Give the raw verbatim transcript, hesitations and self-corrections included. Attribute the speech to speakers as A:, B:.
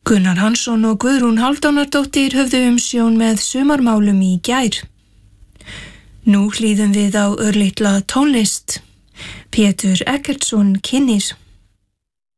A: Gunnar Hansson og Guðrún Hálfdánardóttir höfðu umsjón með sumarmálum í gær. Nú hlýðum við á örlitla tónlist. Pétur Eggertsson kynnir.